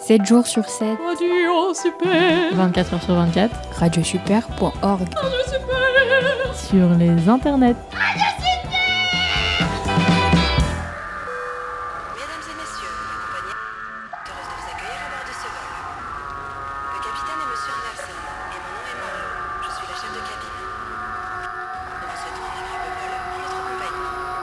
7 jours sur 7. Radio Super. 24h sur 24. Radiosuper.org. Radio Super. Sur les internets.